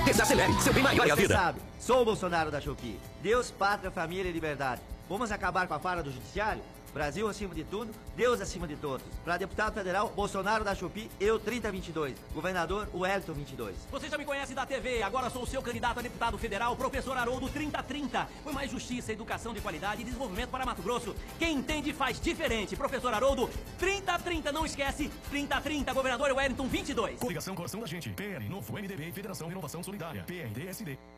Desacelere, seu bem maior é a Você vida. sabe, sou o Bolsonaro da Shopee. Deus, pátria, família e liberdade. Vamos acabar com a farra do judiciário? Brasil acima de tudo, Deus acima de todos. Para deputado federal, Bolsonaro da Shopee, eu 3022. Governador, Wellington 22. Você já me conhece da TV, agora sou o seu candidato a deputado federal, professor Haroldo 3030. Foi mais justiça, educação de qualidade e desenvolvimento para Mato Grosso. Quem entende faz diferente. Professor Haroldo 3030, não esquece, 3030, governador Wellington 22. Coligação Coração da Gente, PL, Novo, MDB e Federação Renovação Solidária, PRDSD.